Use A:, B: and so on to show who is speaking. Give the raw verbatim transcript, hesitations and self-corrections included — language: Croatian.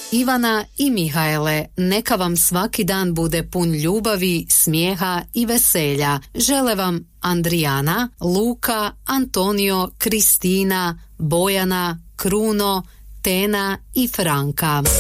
A: Ivana i Mihaele, neka vam svaki dan bude pun ljubavi, smijeha i veselja. Žele vam Andrijana, Luka, Antonio, Kristina, Bojana, Kruno, Tena i Franka.